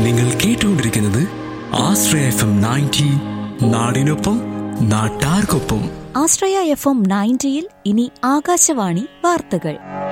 നിങ്ങൾ കേട്ടുകൊണ്ടിരിക്കുന്നത് ആശ്രയ FM 90, നാടിനൊപ്പം നാട്ടാർക്കൊപ്പം. ആശ്രയ FM 90-ൽ ഇനി ആകാശവാണി വാർത്തകൾ.